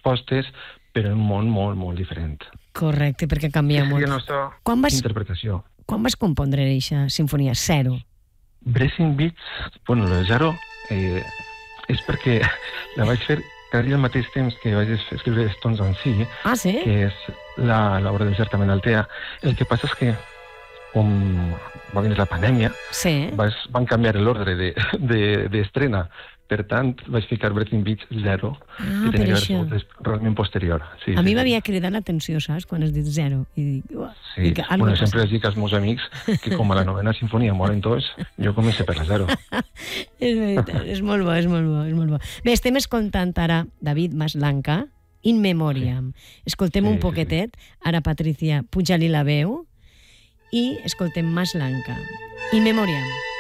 respostes, però un món molt, molt diferent. Correcte, perquè canvia molt. És la nostra interpretació. Quan vas compondre aquesta sinfonia? Zero? Blessing Beats, bueno, el Zero, és perquè la vaig fer quasi al mateix temps que vaig escriure Stones en si, sí? que és l'obra del certamen Altea. El que passa és que, com va venir la pandèmia, van canviar l'ordre d'estrena. Per tant, vaig ficar Blessing Beats 0, que tenia que haver sigut realment posterior. A mi m'havia cridat l'atenció, saps, quan has dit 0. Sí, sempre els dic als meus amics que com a la novena sinfonia moren tots, jo començo per la 0. És veritat, és molt bo, és molt bo. Bé, estem escoltant ara David Maslanka, In Memoriam. Escoltem un poquetet, ara Patricia, puja-li la veu, i escoltem Maslanka, In Memoriam.